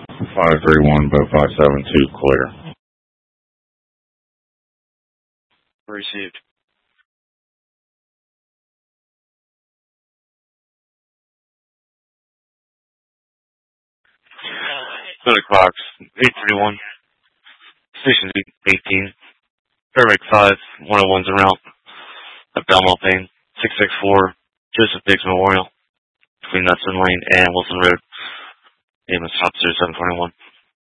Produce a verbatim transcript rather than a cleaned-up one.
five three one, boat five seven two, clear. Received. Clinic Fox, eight three one, Station eighteen, Fairbank five, one oh one's en route, abdominal pain, six six four, Joseph Biggs Memorial, between Knudsen Lane and Wilson Road. Name is Officer seven twenty-one.